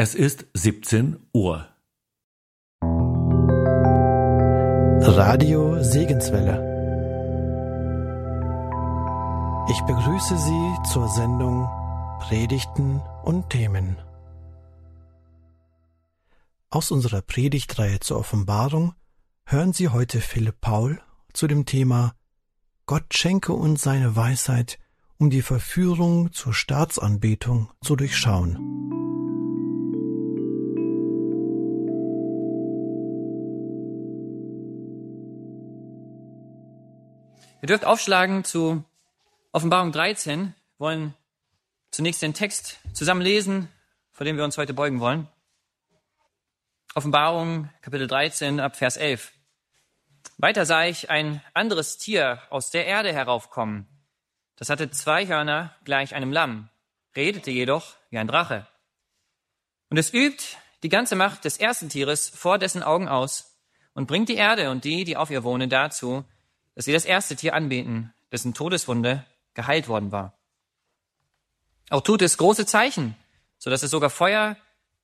Es ist 17 Uhr. Radio Segenswelle. Ich begrüße Sie zur Sendung Predigten und Themen. Aus unserer Predigtreihe zur Offenbarung hören Sie heute Philipp Paul zu dem Thema Gott schenke uns seine Weisheit, um die Verführung zur Staatsanbetung zu durchschauen. Ihr dürft aufschlagen zu Offenbarung 13, wollen zunächst den Text zusammen lesen, vor dem wir uns heute beugen wollen. Offenbarung, Kapitel 13, ab Vers 11. Weiter sah ich ein anderes Tier aus der Erde heraufkommen. Das hatte 2 Hörner gleich einem Lamm, redete jedoch wie ein Drache. Und es übt die ganze Macht des ersten Tieres vor dessen Augen aus und bringt die Erde und die auf ihr wohnen, dazu, dass sie das erste Tier anbeten, dessen Todeswunde geheilt worden war. Auch tut es große Zeichen, sodass es sogar Feuer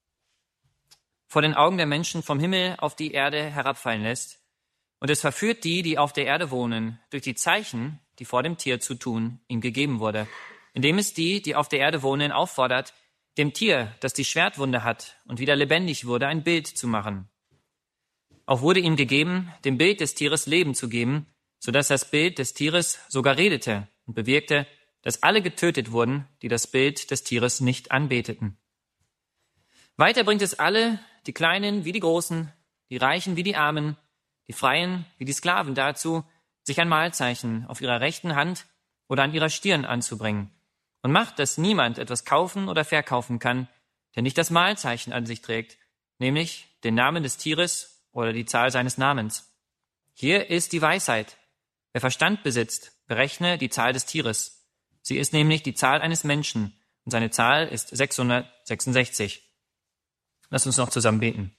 vor den Augen der Menschen vom Himmel auf die Erde herabfallen lässt. Und es verführt die auf der Erde wohnen, durch die Zeichen, die vor dem Tier zu tun ihm gegeben wurde, indem es die auf der Erde wohnen, auffordert, dem Tier, das die Schwertwunde hat und wieder lebendig wurde, ein Bild zu machen. Auch wurde ihm gegeben, dem Bild des Tieres Leben zu geben, sodass das Bild des Tieres sogar redete und bewirkte, dass alle getötet wurden, die das Bild des Tieres nicht anbeteten. Weiter bringt es alle, die Kleinen wie die Großen, die Reichen wie die Armen, die Freien wie die Sklaven dazu, sich ein Mahlzeichen auf ihrer rechten Hand oder an ihrer Stirn anzubringen und macht, dass niemand etwas kaufen oder verkaufen kann, der nicht das Mahlzeichen an sich trägt, nämlich den Namen des Tieres oder die Zahl seines Namens. Hier ist die Weisheit. Wer Verstand besitzt, berechne die Zahl des Tieres. Sie ist nämlich die Zahl eines Menschen und seine Zahl ist 666. Lass uns noch zusammen beten.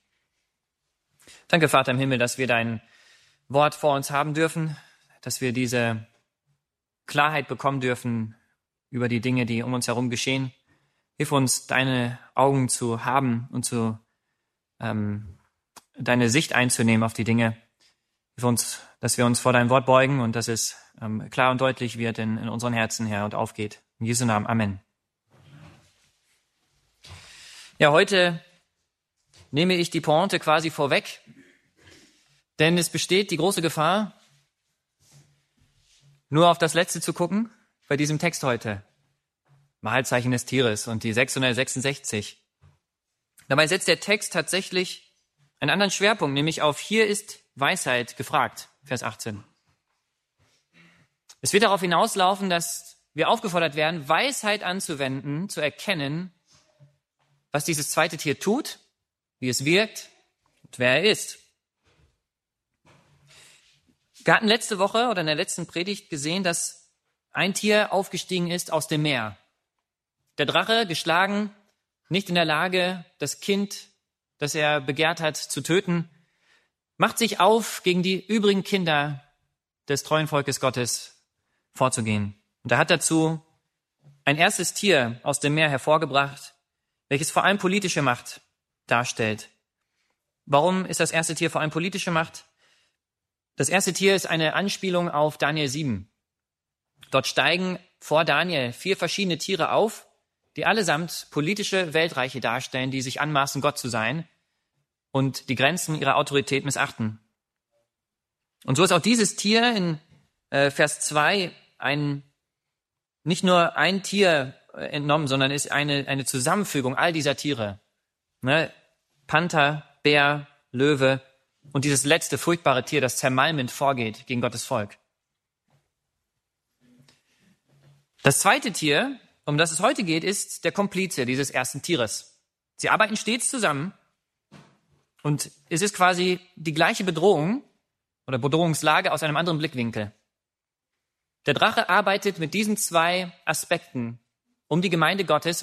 Danke, Vater im Himmel, dass wir dein Wort vor uns haben dürfen, dass wir diese Klarheit bekommen dürfen über die Dinge, die um uns herum geschehen. Hilf uns, deine Augen zu haben und deine Sicht einzunehmen auf die Dinge. Hilf uns, dass wir uns vor dein Wort beugen und dass es klar und deutlich wird in unseren Herzen, Herr, und aufgeht. In Jesu Namen. Amen. Ja, heute nehme ich die Pointe quasi vorweg, denn es besteht die große Gefahr, nur auf das Letzte zu gucken bei diesem Text heute. Mahlzeichen des Tieres und die 666. Dabei setzt der Text tatsächlich einen anderen Schwerpunkt, nämlich auf hier ist Weisheit gefragt, Vers 18. Es wird darauf hinauslaufen, dass wir aufgefordert werden, Weisheit anzuwenden, zu erkennen, was dieses zweite Tier tut, wie es wirkt und wer er ist. Wir hatten letzte Woche oder in der letzten Predigt gesehen, dass ein Tier aufgestiegen ist aus dem Meer. Der Drache, geschlagen, nicht in der Lage, das Kind, das er begehrt hat, zu töten, macht sich auf, gegen die übrigen Kinder des treuen Volkes Gottes vorzugehen. Und er hat dazu ein erstes Tier aus dem Meer hervorgebracht, welches vor allem politische Macht darstellt. Warum ist das erste Tier vor allem politische Macht? Das erste Tier ist eine Anspielung auf Daniel 7. Dort steigen vor Daniel 4 verschiedene Tiere auf, die allesamt politische Weltreiche darstellen, die sich anmaßen, Gott zu sein und die Grenzen ihrer Autorität missachten. Und so ist auch dieses Tier in Vers 2 nicht nur ein Tier entnommen, sondern ist eine Zusammenfügung all dieser Tiere. Ne? Panther, Bär, Löwe und dieses letzte furchtbare Tier, das zermalmend vorgeht gegen Gottes Volk. Das zweite Tier, um das es heute geht, ist der Komplize dieses ersten Tieres. Sie arbeiten stets zusammen und es ist quasi die gleiche Bedrohung oder Bedrohungslage aus einem anderen Blickwinkel. Der Drache arbeitet mit diesen 2 Aspekten um die Gemeinde Gottes